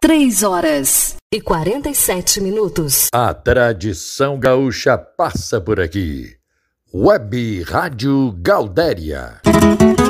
3h47. A tradição gaúcha passa por aqui. Web Rádio Gaudéria.